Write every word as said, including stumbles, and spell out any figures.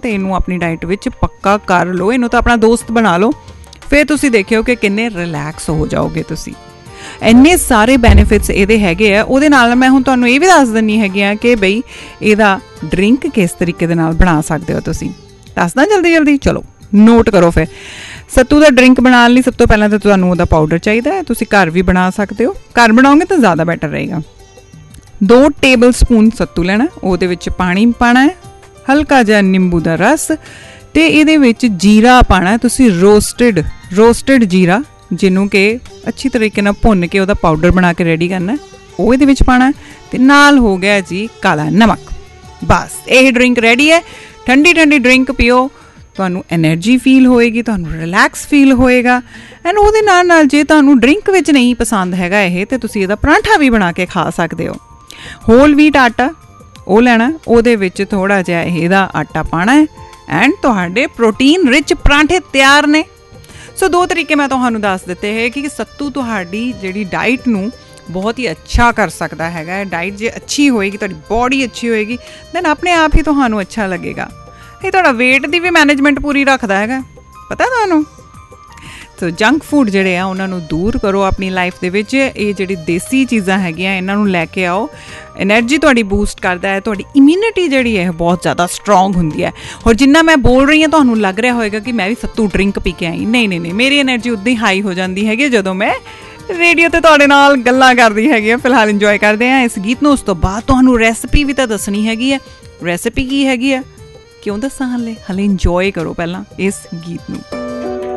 तो इनू अपनी डाइट विच पक्का कर लो, इनू तो अपना दोस्त बना लो, फिर तुसी देखियो कि किन्ने रिलैक्स हो जाओगे तुसी। इन्ने सारे बैनीफिट्स इहदे हैगे आ। उहदे नाल मैं हुण तुहानूं ये भी दस दिंदी हैगी आ कि बई इहदा ड्रिंक किस तरीके दे नाल बना सकदे हो तुसी। दसदा जल्दी जल्दी, चलो नोट करो। फिर सत्तू का ड्रिंक बनाने लिए सब तो पहले तो तुहानूं उहदा पाउडर चाहिए, तुसी घर भी बना सकते हो। घर बनाओगे तो ज़्यादा बैटर रहेगा। दो टेबल स्पून सत्तू लेना, उहदे विच पानी पाना है, हल्का जिहा निंबू दा रस, ते इहदे विच जीरा पाना है। तुसी रोस्टेड रोस्टेड जीरा जिन्हों के अच्छी तरीके नाल भुन के उहदा पाउडर बना के रेडी करना है, वो इहदे विच पाना है। ते नाल हो गया जी काला नमक। बस यह ड्रिंक रेडी है। ठंडी ठंडी ड्रिंक पियो, तुहानूं एनर्जी फील होएगी, तुहानूं रिलैक्स फील होएगा। एंड उहदे नाल नाल जे तुहानूं ड्रिंक विच नहीं पसंद हैगा ये, तो तुसी इहदा परांठा भी बना के खा सकते हो। होल व्हीट आटा वो लेना, उहदे विच थोड़ा जिहा इहदा आटा पाना है, एंड तुहाडे प्रोटीन रिच परांठे तैयार ने। सो दो तरीके मैं तुहानूं दस दिते है कि सत्तू तुहाडी जिहड़ी डाइट नूं बहुत ही अच्छा कर सकता है। डाइट जे अच्छी होएगी, तुहाडी बॉडी अच्छी होएगी, दैन अपने आप ही तुहानूं अच्छा लगेगा। ये तुहाडा वेट की भी मैनेजमेंट पूरी रखता है, पता तुहानूं। सो जंक फूड जिहड़े आ उन्हां नूं दूर करो अपनी लाइफ दे विच। ये जिहड़ी देसी चीज़ां हैगियां इन्हां नूं लैके आओ। एनर्जी तुहाडी बूस्ट करदा है, तुहाडी इम्यूनिटी जिहड़ी है बहुत ज़्यादा स्ट्रोंग हुंदी है। और जिन्ना मैं बोल रही हाँ तुहानूं लग रहा होएगा कि मैं भी सत्तू ड्रिंक पी के आई, नहीं नहीं नहीं, मेरी एनर्जी उद्दां ही हाई हो जाती है जदों मैं रेडियो ते तुहाडे नाल गल्लां करदी हैगी आ। फिलहाल इंजॉय करदे आ इस गीत नूं। उस तो बाद तुहानूं रैसिपी भी तो दसनी हैगी है। रैसिपी की हैगी है क्यों दसां, हले हले इंजॉय करो पहला इस गीत नूं।